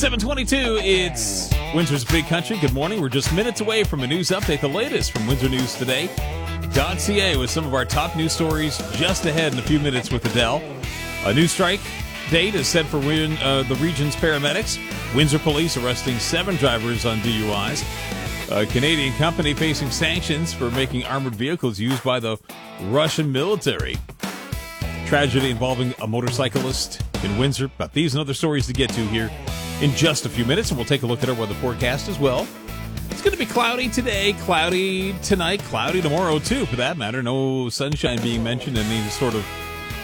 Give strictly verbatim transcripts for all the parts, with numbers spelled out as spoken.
seven twenty-two, it's Windsor's Big Country. Good morning. We're just minutes away from a news update, the latest from Windsor News Today. .ca with some of our top news stories just ahead in a few minutes with Adele. A new strike date is set for Win, uh, the region's paramedics. Windsor police arresting seven drivers on D U Is. A Canadian company facing sanctions for making armored vehicles used by the Russian military. Tragedy involving a motorcyclist in Windsor. But these and other stories to get to here in just a few minutes, and we'll take a look at our weather forecast as well. It's going to be cloudy today, cloudy tonight, cloudy tomorrow too, for that matter. No sunshine being mentioned in any sort of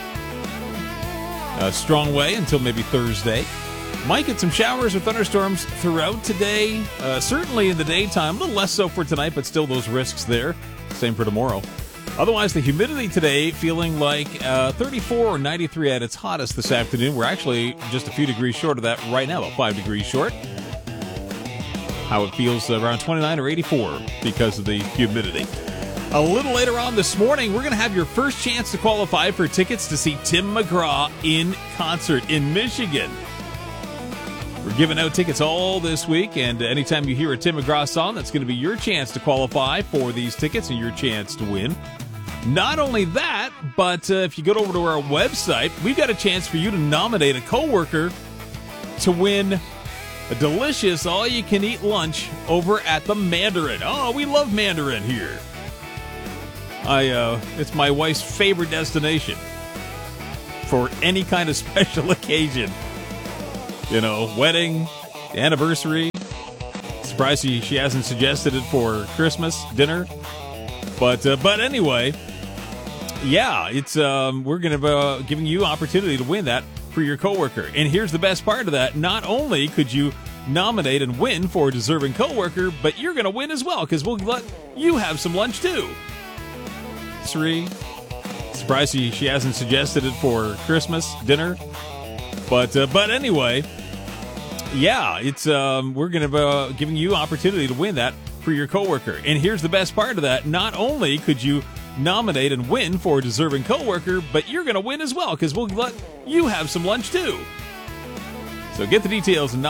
uh, strong way until maybe Thursday. Might get some showers or thunderstorms throughout today, uh, certainly in the daytime. A little less so for tonight, but still those risks there. Same for tomorrow. Otherwise, the humidity today feeling like uh, thirty-four or ninety-three at its hottest this afternoon. We're actually just a few degrees short of that right now, about five degrees short. How it feels around twenty-nine or eighty-four because of the humidity. A little later on this morning, we're going to have your first chance to qualify for tickets to see Tim McGraw in concert in Michigan. We're giving out tickets all this week, and anytime you hear a Tim McGraw song, that's going to be your chance to qualify for these tickets and your chance to win. Not only that, but uh, if you go over to our website, we've got a chance for you to nominate a coworker to win a delicious all-you-can-eat lunch over at the Mandarin. Oh, we love Mandarin here. I, uh, it's my wife's favorite destination for any kind of special occasion. You know, wedding, anniversary. Surprised she, she hasn't suggested it for Christmas dinner. But uh, but anyway, yeah, it's um, we're going to be uh, giving you opportunity to win that for your coworker. And here's the best part of that. Not only could you nominate and win for a deserving coworker, but you're going to win as well because we'll let you have some lunch too. Three. Surprised she, she hasn't suggested it for Christmas dinner. But uh, but anyway, yeah, it's um, we're going to be uh, giving you opportunity to win that for your coworker. And here's the best part of that. Not only could you nominate and win for a deserving coworker, but you're going to win as well because we'll let you have some lunch too. So get the details and